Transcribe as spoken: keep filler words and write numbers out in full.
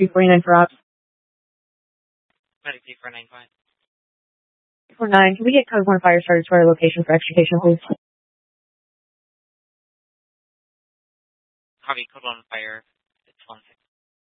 two forty-nine for ops. Medic two four nine five. two four nine, can we get code one fire started to our location for extrication, please? Copy, code one fire. It's one six.